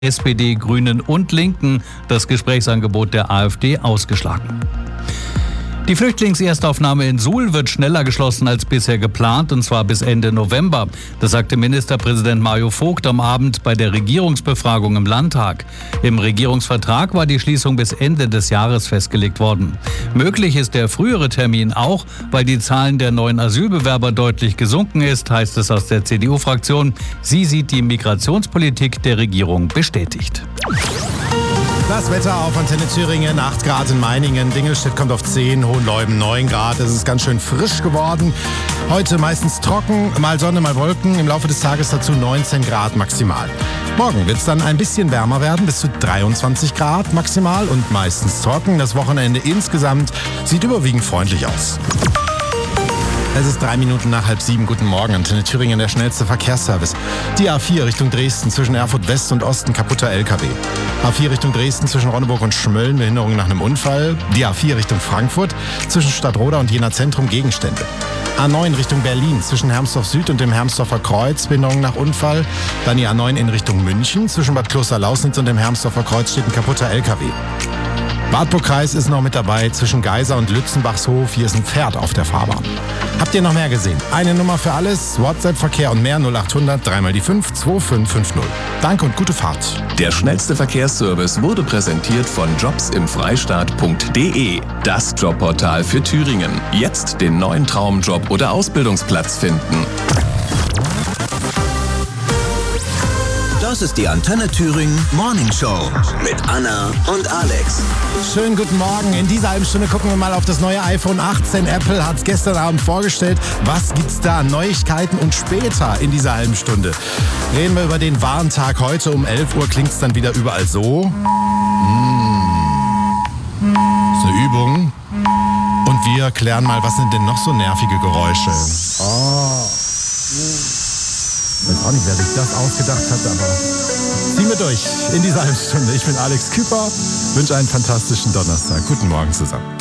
SPD, Grünen und Linken das Gesprächsangebot der AfD ausgeschlagen. Die Flüchtlingserstaufnahme in Suhl wird schneller geschlossen als bisher geplant, und zwar bis Ende November. Das sagte Ministerpräsident Mario Vogt am Abend bei der Regierungsbefragung im Landtag. Im Regierungsvertrag war die Schließung bis Ende des Jahres festgelegt worden. Möglich ist der frühere Termin auch, weil die Zahlen der neuen Asylbewerber deutlich gesunken ist, heißt es aus der CDU-Fraktion. Sie sieht die Migrationspolitik der Regierung bestätigt. Das Wetter auf Antenne Thüringen, 8 Grad in Meiningen, Dingelstedt kommt auf 10, Hohenleuben 9 Grad. Es ist ganz schön frisch geworden. Heute meistens trocken, mal Sonne, mal Wolken. Im Laufe des Tages dazu 19 Grad maximal. Morgen wird es dann ein bisschen wärmer werden, bis zu 23 Grad maximal und meistens trocken. Das Wochenende insgesamt sieht überwiegend freundlich aus. Es ist 3 Minuten nach 6:30. Guten Morgen, Antenne Thüringen, der schnellste Verkehrsservice. Die A4 Richtung Dresden zwischen Erfurt West und Osten, kaputter LKW. A4 Richtung Dresden zwischen Ronneburg und Schmölln, Behinderung nach einem Unfall. Die A4 Richtung Frankfurt zwischen Stadtroda und Jena Zentrum, Gegenstände. A9 Richtung Berlin zwischen Hermsdorf Süd und dem Hermsdorfer Kreuz, Behinderung nach Unfall. Dann die A9 in Richtung München zwischen Bad Kloster-Lausnitz und dem Hermsdorfer Kreuz steht ein kaputter LKW. Wartburg-Kreis ist noch mit dabei, zwischen Geisa und Lützenbachshof. Hier ist ein Pferd auf der Fahrbahn. Habt ihr noch mehr gesehen? Eine Nummer für alles, WhatsApp-Verkehr und mehr 0800 3 die 5 2550. Danke und gute Fahrt. Der schnellste Verkehrsservice wurde präsentiert von jobsimfreistaat.de. Das Jobportal für Thüringen. Jetzt den neuen Traumjob oder Ausbildungsplatz finden. Das ist die Antenne Thüringen Morning Show mit Anna und Alex. Schönen guten Morgen. In dieser halben Stunde gucken wir mal auf das neue iPhone 18. Apple hat es gestern Abend vorgestellt. Was gibt's da? Neuigkeiten und später in dieser halben Stunde reden wir über den Warntag. Heute um 11 Uhr klingt es dann wieder überall so. So eine Übung. Und wir klären mal, was sind denn noch so nervige Geräusche? Ich weiß auch nicht, wer sich das ausgedacht hat, aber ziehen wir durch in dieser halben Stunde. Ich bin Alex Küper, wünsche einen fantastischen Donnerstag. Guten Morgen zusammen.